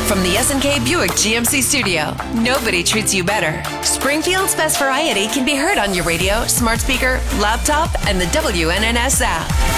From the SNK Buick GMC studio, nobody treats you better. Springfield's best variety can be heard on your radio, smart speaker, laptop, and the WNNS app.